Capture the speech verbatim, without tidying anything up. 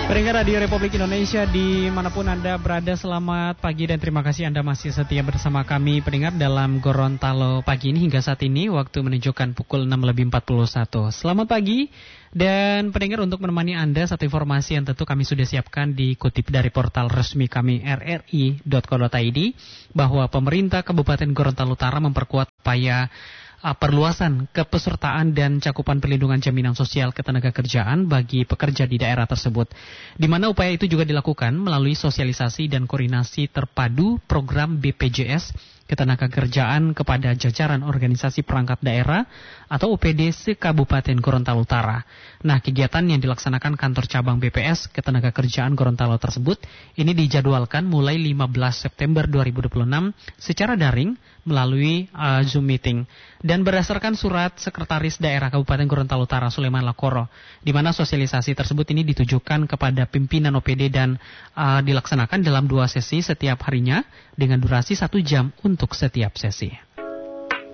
Pendengar Radio Republik Indonesia dimanapun Anda berada, selamat pagi dan terima kasih Anda masih setia bersama kami pendengar dalam Gorontalo pagi ini. Hingga saat ini waktu menunjukkan pukul enam lebih empat puluh satu. Selamat pagi dan pendengar, untuk menemani Anda satu informasi yang tentu kami sudah siapkan dikutip dari portal resmi kami r r i dot co dot i d bahwa pemerintah Kabupaten Gorontalo Utara memperkuat upaya perluasan kepesertaan dan cakupan perlindungan jaminan sosial ketenagakerjaan bagi pekerja di daerah tersebut, di mana upaya itu juga dilakukan melalui sosialisasi dan koordinasi terpadu program B P J S ketenagakerjaan kepada jajaran organisasi perangkat daerah atau O P D se-Kabupaten Gorontalo Utara. Nah, kegiatan yang dilaksanakan kantor cabang B P S ketenagakerjaan Gorontalo tersebut ini dijadwalkan mulai lima belas September dua ribu dua puluh enam secara daring melalui uh, Zoom meeting. Dan berdasarkan surat Sekretaris Daerah Kabupaten Gorontalo Utara Sulaiman Lakoro, di mana sosialisasi tersebut ini ditujukan kepada pimpinan O P D dan uh, dilaksanakan dalam dua sesi setiap harinya dengan durasi satu jam untuk setiap sesi.